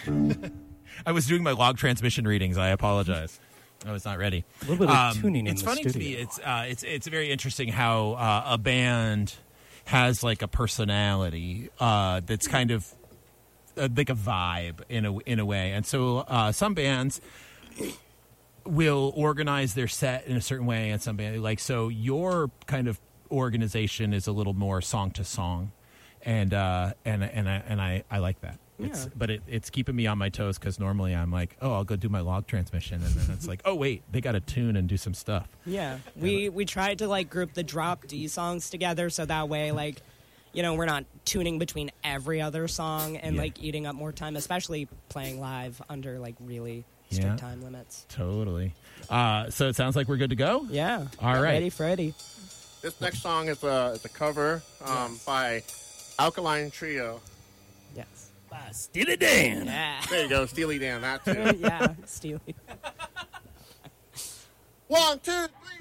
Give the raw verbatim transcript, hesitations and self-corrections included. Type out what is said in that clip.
I was doing my log transmission readings. I apologize. I was not ready. A little bit of Um, tuning in it's the funny studio. to me. It's uh, it's it's very interesting how uh, a band has like a personality uh, that's kind of uh, like a vibe in a in a way. And so uh, some bands will organize their set in a certain way, and some band like so your kind of organization is a little more song to song, and uh, and and I and I, I like that. It's, Yeah. but it, it's keeping me on my toes because normally I'm like, oh, I'll go do my log transmission, and then it's like, oh wait, they got to tune and do some stuff. Yeah, we we tried to like group the drop D songs together so that way, like, you know, we're not tuning between every other song and Yeah. like eating up more time, especially playing live under like really strict Yeah. time limits. Totally. Uh, so it sounds like we're good to go. Yeah. All Get right. Ready, Freddy. This next song is a, is a cover um, Yes. by Alkaline Trio. Yes. Steely Dan. Yeah. There you go, Steely Dan, that too. yeah, Steely. One, two, three.